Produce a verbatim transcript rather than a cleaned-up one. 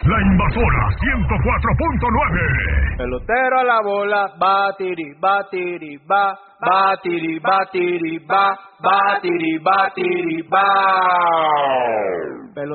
La Invasora ciento cuatro punto nueve. Pelotero a la bola, batiri, batiri, ba, batiri, batiri, ba, batiri, batiri, ba.